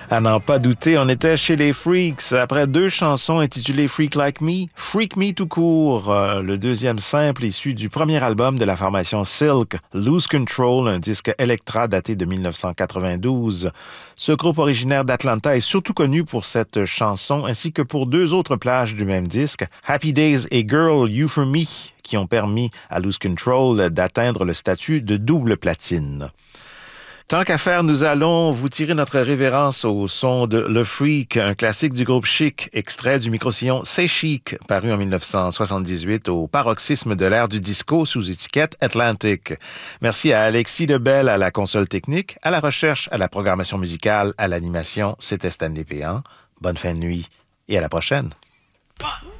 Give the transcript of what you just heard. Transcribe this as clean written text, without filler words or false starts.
À n'en pas douter, on était chez les Freaks. Après 2 chansons intitulées Freak Like Me, Freak Me tout court, le deuxième simple issu du premier album de la formation Silk, Lose Control, un disque Elektra daté de 1992. Ce groupe originaire d'Atlanta est surtout connu pour cette chanson ainsi que pour 2 autres plages du même disque, Happy Days et Girl, You For Me, qui ont permis à Lose Control d'atteindre le statut de double platine. Tant qu'à faire, nous allons vous tirer notre révérence au son de Le Freak, un classique du groupe Chic, extrait du micro-sillon C'est Chic, paru en 1978 au paroxysme de l'ère du disco sous étiquette Atlantic. Merci à Alexis Lebel à la console technique, à la recherche, à la programmation musicale, à l'animation. C'était Stanley Péan. Bonne fin de nuit et à la prochaine. 1,